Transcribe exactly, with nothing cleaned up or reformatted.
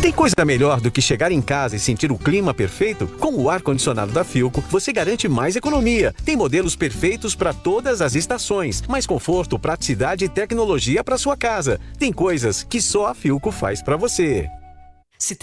Tem coisa melhor do que chegar em casa e sentir o clima perfeito? Com o ar-condicionado da Philco, você garante mais economia. Tem modelos perfeitos para todas as estações, mais conforto, praticidade e tecnologia para sua casa. Tem coisas que só a Philco faz para você.